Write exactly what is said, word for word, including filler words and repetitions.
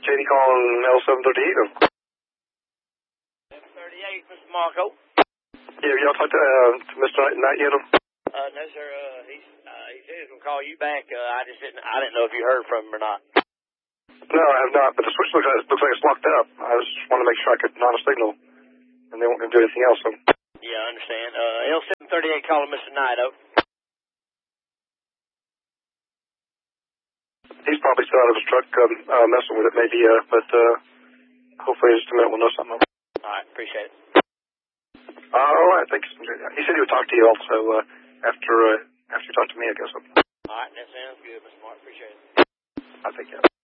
Katie calling L seven thirty-eight. seven thirty-eight, Mister Marco. Yeah, have y'all talked to, uh, to Mister Knight yet? Uh, no, sir. Uh, he's, uh, he said he's going to call you back. Uh, I just didn't, I didn't know if you heard from him or not. No, I have not, but the switch looks like, looks like it's locked up. I just want to make sure I could not a signal, and they won't do anything else. So. Yeah, I understand. Uh, L seven thirty-eight calling Mister Knight, over. He's probably still out of his truck um, uh, messing with it, maybe, uh, but uh, hopefully in just a minute we'll know something. All right, appreciate it. Uh, all right, thanks. He said he would talk to you also uh, after uh, after you talk to me, I guess. All right, that sounds good, Mister Mark. Appreciate it. I think, yeah.